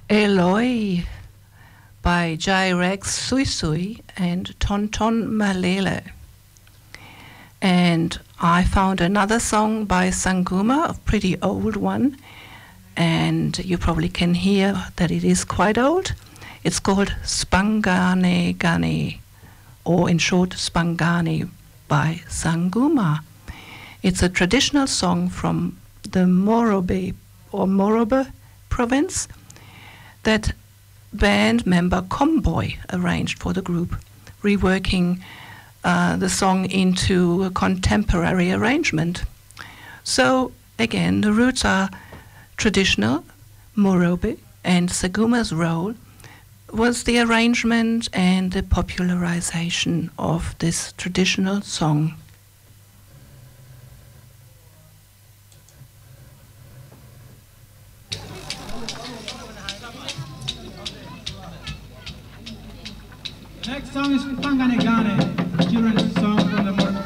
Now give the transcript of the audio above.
Eloi by Jai Rex Sui Sui and Tonton Malele. And I found another song by Sanguma, a pretty old one, and you probably can hear that it is quite old. It's called Spangane Gane, or in short, Spangane by Sanguma. It's a traditional song from the Morobe province that band member Comboy arranged for the group, reworking the song into a contemporary arrangement. So again, the roots are traditional, Morobe, and Sanguma's role was the arrangement and the popularization of this traditional song. Next song is Pangane Gane, a children's song from the